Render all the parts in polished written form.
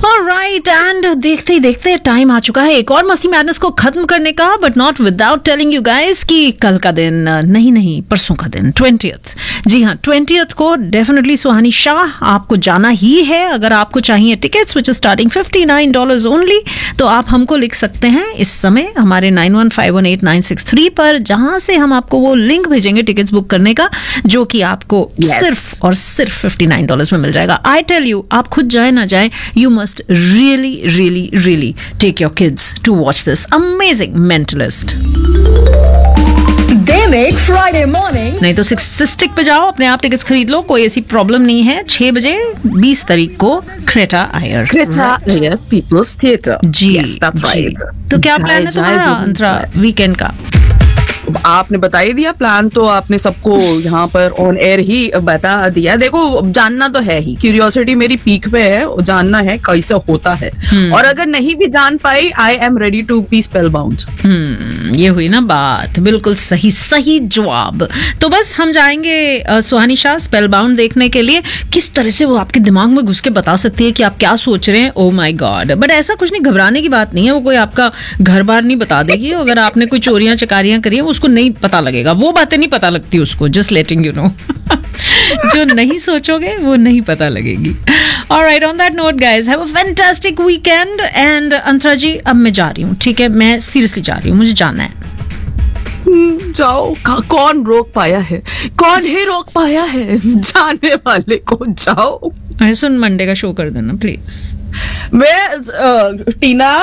Alright, and देखते ही देखते time आ चुका है एक और मस्ती मैडनेस को खत्म करने का, but not without telling you guys कि कल का दिन नहीं परसों का दिन 20th, जी हाँ 20th को डेफिनेटली सुहानी शाह आपको जाना ही है। अगर आपको चाहिए tickets which is starting $59 only, तो आप हमको लिख सकते हैं इस समय हमारे 91518963 पर, जहां से हम आपको वो लिंक भेजेंगे टिकट्स बुक करने का, जो कि आपको सिर्फ और सिर्फ $59 में मिल जाएगा। आई टेल यू, आप खुद जाए ना जाए, you must really take your kids to watch this amazing Mentalist. They make Friday mornings. नहीं तो सिक्सटिक पे जाओ, अपने आप टिकट्स खरीद लो, कोई ऐसी प्रॉब्लम नहीं है। 6 बजे 20 तारीख को Creta Eyre peoples theatre. Ji Yes, that's right. तो क्या प्लान है तुम्हारा अंतरा वीकेंड का? आपने बता ही दिया प्लान, तो आपने सबको यहाँ पर ऑन एयर ही बता दिया। देखो, जानना तो है ही, क्यूरियोसिटी मेरी पीक पे है, जानना है कैसे होता है। और अगर नहीं भी जान पाई, I am ready to be spell bound. ये हुई ना बात, बिल्कुल सही जवाब। तो बस हम जाएंगे सुहानी शाह स्पेल बाउंड देखने के लिए। किस तरह से वो आपके दिमाग में घुस के बता सकती है कि आप क्या सोच रहे हैं। ओ माई गॉड, बट ऐसा कुछ नहीं, घबराने की बात नहीं है। वो कोई आपका घर बार नहीं बता देगी। अगर आपने कोई चोरियां चकारियां करी है, उसको नहीं पता लगेगा, वो बातें नहीं पता लगती उसको, जस्ट लेटिंग यू नो। जो नहीं सोचोगे वो नहीं पता लगेगी। Alright, on that note guys, have a fantastic weekend. And अंतरा जी, अब मैं जा रही हूँ, ठीक है? मैं सीरियसली जा रही हूँ, मुझे जाना है। जाओ, कौन रोक पाया है? कौन ही रोक पाया है? जाने वाले को जाओ। अरे सुन, मंडे का शो कर देना प्लीज। मैं टीना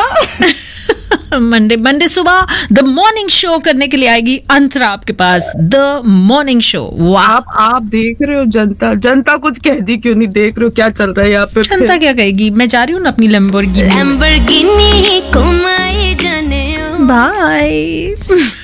मंडे सुबह द मॉर्निंग शो करने के लिए आएगी अंतरा आपके पास, द मॉर्निंग शो। आप देख रहे हो, जनता कुछ कह दी क्यों नहीं? देख रहे हो क्या चल रहा है यहाँ पे? जनता क्या कहेगी? मैं जा रही हूँ ना अपनी लैम्बोर्गिनी। Lamborghini, घुमाए जाने ओ। बाय।